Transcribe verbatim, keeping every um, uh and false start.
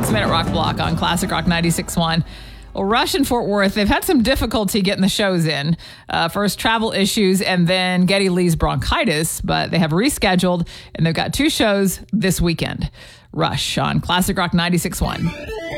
six-minute rock block on Classic Rock ninety-six point one. Well, Rush in Fort Worth, they've had some difficulty getting the shows in. Uh, first, travel issues, and then Geddy Lee's bronchitis, but they have rescheduled, and they've got two shows this weekend. Rush on Classic Rock ninety-six point one.